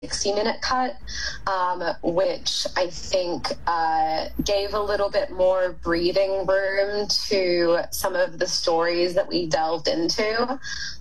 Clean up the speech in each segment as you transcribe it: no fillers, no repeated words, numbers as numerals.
60-minute cut, which I think gave a little bit more breathing room to some of the stories that we delved into.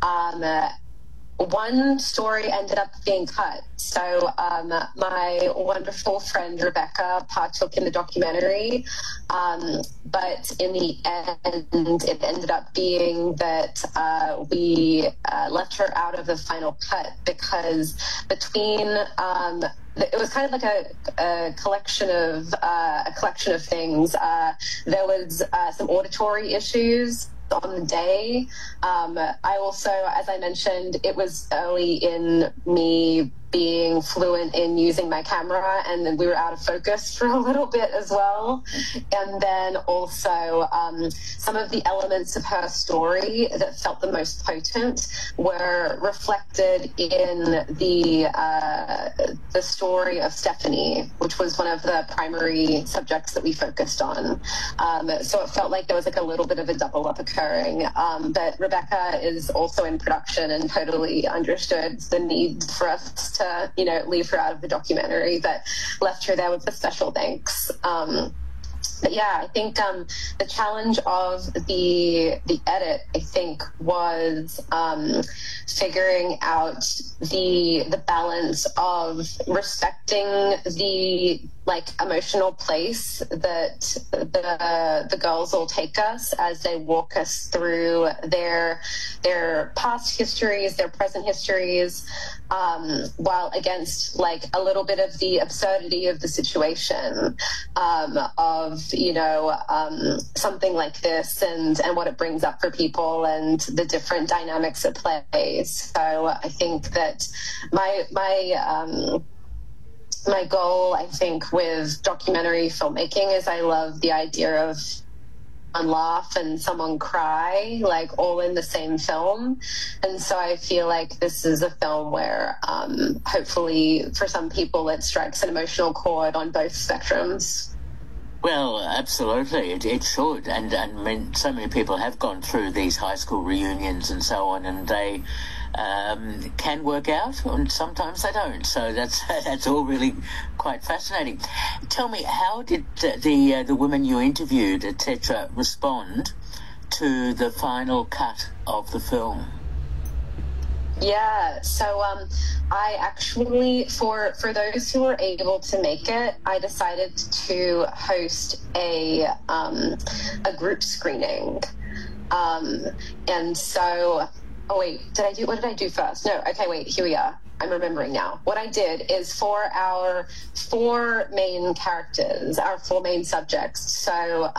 One story ended up being cut. So my wonderful friend Rebecca partook in the documentary, but in the end, it ended up being that we left her out of the final cut because between it was kind of like a collection of things. There was some auditory issues on the day. I also, as I mentioned, it was early in me being fluent in using my camera, and then we were out of focus for a little bit as well. And then also some of the elements of her story that felt the most potent were reflected in the story of Stephanie, which was one of the primary subjects that we focused on. So it felt like there was like a little bit of a double up occurring. But Rebecca is also in production and totally understood the need for us to, leave her out of the documentary, but left her there with a special thanks. But yeah, I think the challenge of the edit, I think, was figuring out the balance of respecting the emotional place that the girls will take us as they walk us through their past histories, their present histories, while against a little bit of the absurdity of the situation, of something like this and what it brings up for people and the different dynamics at play. So I think that my goal, I think, with documentary filmmaking is I love the idea of someone laugh and someone cry, all in the same film. And so I feel like this is a film where hopefully for some people it strikes an emotional chord on both spectrums. Well, absolutely, it should, and I mean, so many people have gone through these high school reunions and so on, and they can work out, and sometimes they don't. So that's all really quite fascinating. Tell me, how did the women you interviewed, etc., respond to the final cut of the film? Yeah, so I actually, for those who were able to make it, I decided to host a group screening. And so, what did I do first? No, okay, wait, here we are. I'm remembering now. What I did is for our four main characters, our four main subjects, so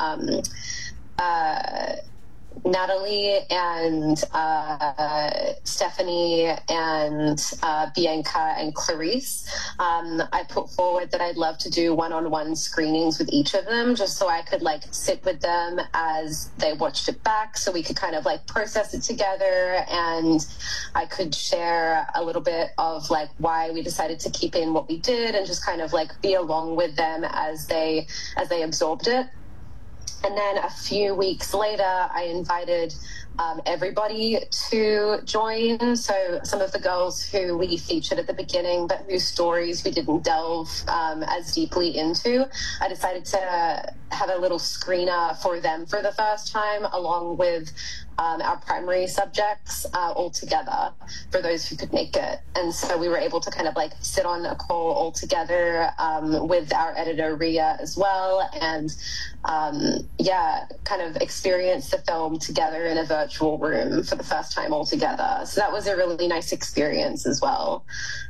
Natalie and Stephanie and Bianca and Clarice, I put forward that I'd love to do one-on-one screenings with each of them, just so I could sit with them as they watched it back, so we could kind of process it together, and I could share a little bit of why we decided to keep in what we did, and just kind of be along with them as they absorbed it. And then a few weeks later, I invited everybody to join. So some of the girls who we featured at the beginning, but whose stories we didn't delve as deeply into, I decided to have a little screener for them for the first time, along with our primary subjects all together for those who could make it. And so we were able to kind of sit on a call all together with our editor Ria as well, and kind of experience the film together in a virtual room for the first time all together. So that was a really nice experience as well.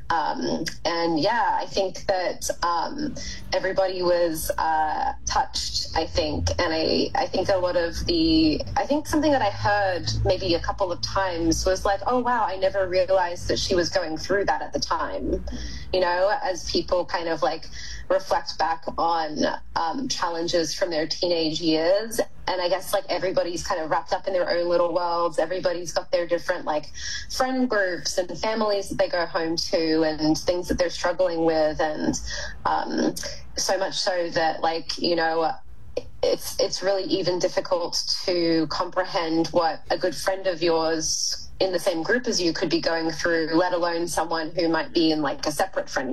I think that everybody was touched, I think. And I think I think something that I heard maybe a couple of times was oh, wow, I never realized that she was going through that at the time, as people kind of reflect back on challenges from their teenage years. And I guess everybody's kind of wrapped up in their own little worlds. Everybody's got their different friend groups and families that they go home to and things that they're struggling with. And so much so that it's really even difficult to comprehend what a good friend of yours in the same group as you could be going through, let alone someone who might be in like a separate friend